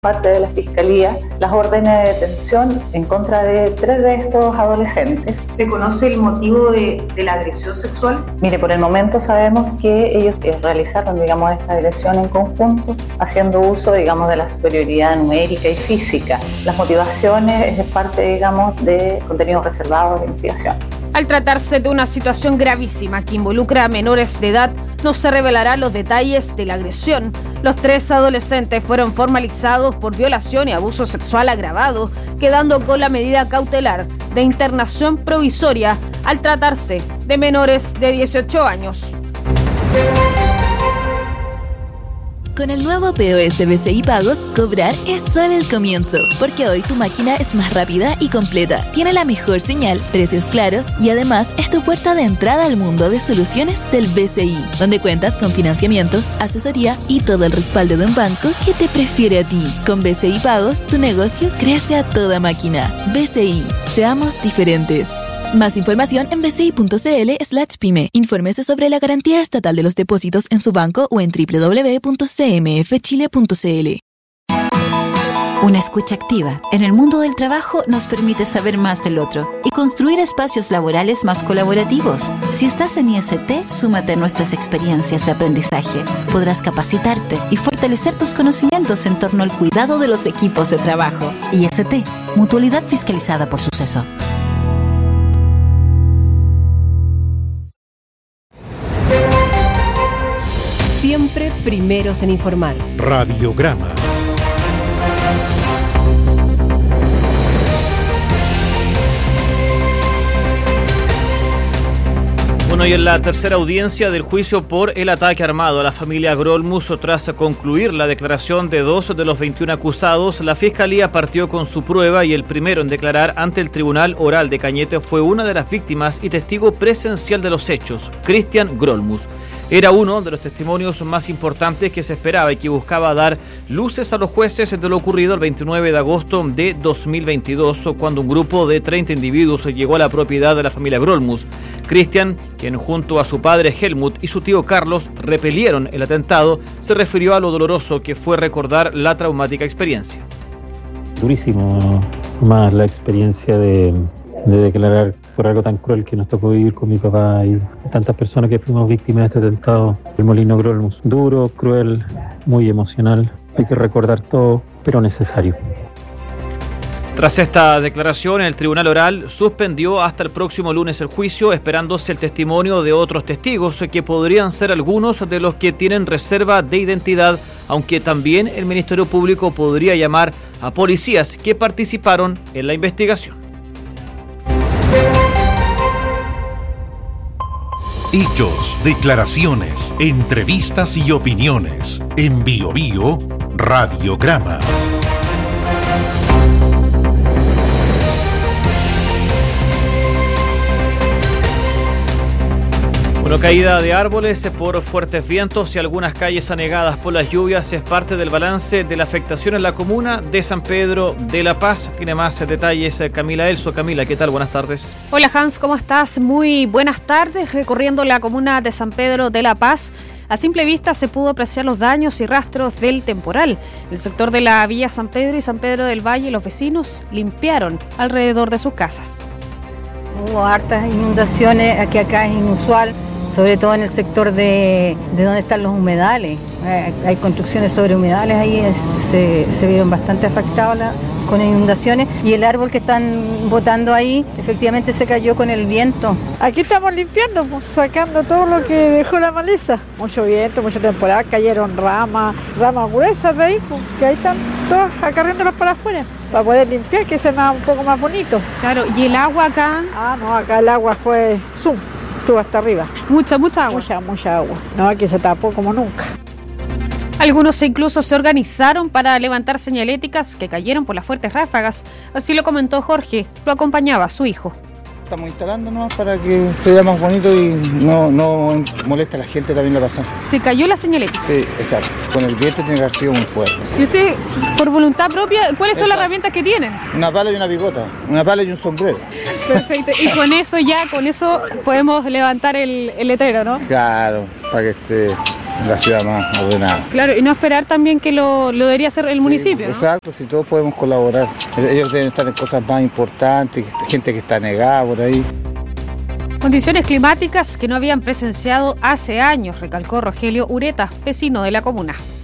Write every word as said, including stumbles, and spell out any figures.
parte de la Fiscalía las órdenes de detención en contra de tres de estos adolescentes. ¿Se conoce el motivo de, de la agresión sexual? Mire, por el momento sabemos que ellos eh, realizaron, digamos, esta agresión en conjunto, haciendo uso, digamos, de la superioridad numérica y física. Las motivaciones es parte, digamos, de contenidos reservados de investigación. Al tratarse de una situación gravísima que involucra a menores de edad, no se revelarán los detalles de la agresión. Los tres adolescentes fueron formalizados por violación y abuso sexual agravado, quedando con la medida cautelar de internación provisoria al tratarse de menores de dieciocho años. Con el nuevo P O S B C I Pagos, cobrar es solo el comienzo, porque hoy tu máquina es más rápida y completa, tiene la mejor señal, precios claros y además es tu puerta de entrada al mundo de soluciones del B C I, donde cuentas con financiamiento, asesoría y todo el respaldo de un banco que te prefiere a ti. Con B C I Pagos, tu negocio crece a toda máquina. B C I, seamos diferentes. Más información en bci.cl slash pyme. Infórmese sobre la garantía estatal de los depósitos en su banco o en doble u doble u doble u punto c m f chile punto c l. Una escucha activa en el mundo del trabajo nos permite saber más del otro y construir espacios laborales más colaborativos. Si estás en I S T, súmate a nuestras experiencias de aprendizaje. Podrás capacitarte y fortalecer tus conocimientos en torno al cuidado de los equipos de trabajo. I S T, Mutualidad Fiscalizada por Suceso. Siempre primeros en informar. Radiograma. Bueno, y en la tercera audiencia del juicio por el ataque armado a la familia Grolmus, tras concluir la declaración de dos de los veintiún acusados, la Fiscalía partió con su prueba y el primero en declarar ante el Tribunal Oral de Cañete fue una de las víctimas y testigo presencial de los hechos, Cristian Grolmus. Era uno de los testimonios más importantes que se esperaba y que buscaba dar luces a los jueces de lo ocurrido el veintinueve de agosto de dos mil veintidós, cuando un grupo de treinta individuos llegó a la propiedad de la familia Grolmus. Cristian, quien junto a su padre Helmut y su tío Carlos repelieron el atentado, se refirió a lo doloroso que fue recordar la traumática experiencia. Durísimo, más la experiencia de, de declarar por algo tan cruel que nos tocó vivir con mi papá y tantas personas que fuimos víctimas de este atentado. El Molino Grolmus, duro, cruel, muy emocional. Hay que recordar todo, pero necesario. Tras esta declaración, el Tribunal Oral suspendió hasta el próximo lunes el juicio, esperándose el testimonio de otros testigos, que podrían ser algunos de los que tienen reserva de identidad, aunque también el Ministerio Público podría llamar a policías que participaron en la investigación. Hechos, declaraciones, entrevistas y opiniones. En Bio Bio, Radiograma. Bueno, caída de árboles por fuertes vientos y algunas calles anegadas por las lluvias es parte del balance de la afectación en la comuna de San Pedro de La Paz. Tiene más detalles Camila Elso. Camila, ¿qué tal? Buenas tardes. Hola Hans, ¿cómo estás? Muy buenas tardes. Recorriendo la comuna de San Pedro de La Paz, a simple vista se pudo apreciar los daños y rastros del temporal. El sector de la Villa San Pedro y San Pedro del Valle, los vecinos limpiaron alrededor de sus casas. Hubo hartas inundaciones, que acá es inusual, sobre todo en el sector de, de donde están los humedales. Eh, hay construcciones sobre humedales, ahí es, se, se vieron bastante afectados la, con inundaciones, y el árbol que están botando ahí efectivamente se cayó con el viento. Aquí estamos limpiando, pues, sacando todo lo que dejó la maleza. Mucho viento, mucha temporada, cayeron ramas, ramas gruesas de ahí, pues, que ahí están todas acarriándolas para afuera, para poder limpiar, que sea más, un poco más bonito. Claro, ¿y el agua acá? Ah, no, acá el agua fue zoom. Estuvo hasta arriba. Mucha, mucha agua. Mucha, mucha agua. No, aquí se tapó como nunca. Algunos incluso se organizaron para levantar señaléticas que cayeron por las fuertes ráfagas. Así lo comentó Jorge, lo acompañaba a su hijo. Estamos instalándonos para que se vea más bonito y no, no molesta a la gente también la pasada. ¿Se cayó la señalética? Sí, exacto. Con el viento tiene que haber sido muy fuerte. ¿Y usted, por voluntad propia, cuáles son exacto. las herramientas que tienen? Una pala y una bigota, una pala y un sombrero. Perfecto. Y con eso ya, con eso podemos levantar el, el letrero, ¿no? Claro, para que esté la ciudad más ordenada. Claro, y no esperar también que lo, lo debería hacer el sí, municipio, ¿no? Exacto, si todos podemos colaborar. Ellos deben estar en cosas más importantes, gente que está negada por ahí. Condiciones climáticas que no habían presenciado hace años, recalcó Rogelio Ureta, vecino de la comuna.